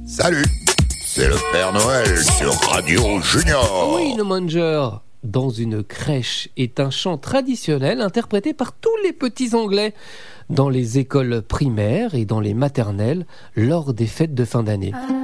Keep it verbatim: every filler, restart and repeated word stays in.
Salut, c'est le Père Noël sur Radio Junior. Oui, le Manger, dans une crèche, est un chant traditionnel interprété par tous les petits Anglais dans les écoles primaires et dans les maternelles lors des fêtes de fin d'année.